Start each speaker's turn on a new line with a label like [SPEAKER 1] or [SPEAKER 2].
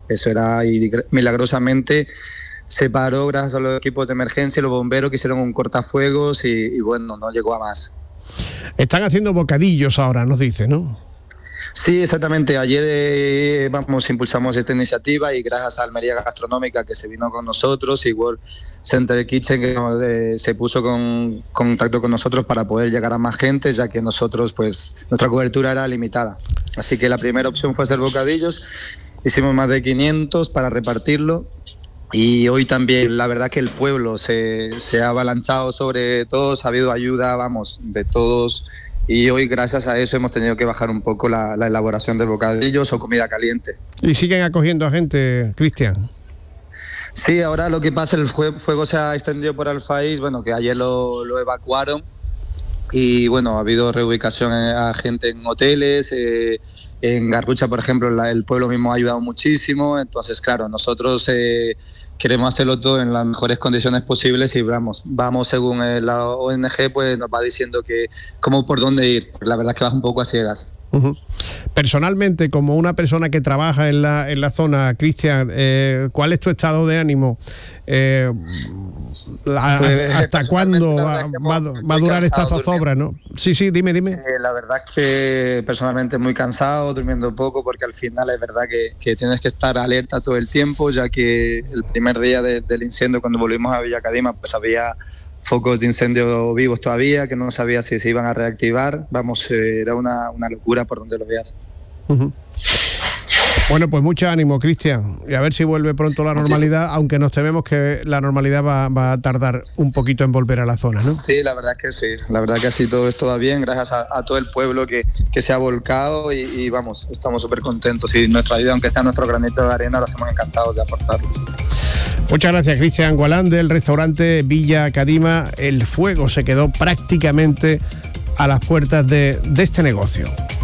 [SPEAKER 1] eso era, y milagrosamente se paró gracias a los equipos de emergencia y los bomberos que hicieron un cortafuegos y bueno, no llegó a más.
[SPEAKER 2] Están haciendo bocadillos ahora, nos dice, ¿no?
[SPEAKER 1] Sí, exactamente. Ayer impulsamos esta iniciativa y gracias a Almería Gastronómica que se vino con nosotros y World Center Kitchen que se puso con contacto con nosotros para poder llegar a más gente, ya que nosotros, pues, nuestra cobertura era limitada. Así que la primera opción fue hacer bocadillos. Hicimos más de 500 para repartirlo. Y hoy también, la verdad que el pueblo se ha avalanchado sobre todos, ha habido ayuda, de todos. Y hoy, gracias a eso, hemos tenido que bajar un poco la elaboración de bocadillos o comida caliente.
[SPEAKER 2] ¿Y siguen acogiendo a gente, Cristian?
[SPEAKER 1] Sí, ahora lo que pasa, el fuego se ha extendido por Alfaiz, bueno, que ayer lo evacuaron. Y bueno, ha habido reubicación a gente en hoteles, en Garrucha, por ejemplo, el pueblo mismo ha ayudado muchísimo. Entonces, claro, nosotros queremos hacerlo todo en las mejores condiciones posibles y vamos según la ONG, pues nos va diciendo cómo por dónde ir. La verdad es que vas un poco a ciegas.
[SPEAKER 2] Uh-huh. Personalmente, como una persona que trabaja en la zona, Cristian, ¿cuál es tu estado de ánimo? ¿Hasta cuándo va a durar esta zozobra, no? Sí, dime.
[SPEAKER 1] La verdad es que personalmente muy cansado, durmiendo poco, porque al final es verdad que tienes que estar alerta todo el tiempo, ya que el primer día del incendio, cuando volvimos a Villa Cadima, pues había focos de incendio vivos todavía, que no sabía si se iban a reactivar. Era una locura por donde lo veas.
[SPEAKER 2] Uh-huh. Bueno, pues mucho ánimo, Cristian, y a ver si vuelve pronto la normalidad, aunque nos tememos que la normalidad va a tardar un poquito en volver a la zona, ¿no?
[SPEAKER 1] Sí, la verdad que sí, la verdad que sí, todo esto va bien, gracias a todo el pueblo que se ha volcado y estamos súper contentos, y nuestra ayuda, aunque está en nuestro granito de arena, lo hacemos encantados de aportarlo.
[SPEAKER 2] Muchas gracias, Cristian Gualán, del restaurante Villa Cadima. El fuego se quedó prácticamente a las puertas de este negocio.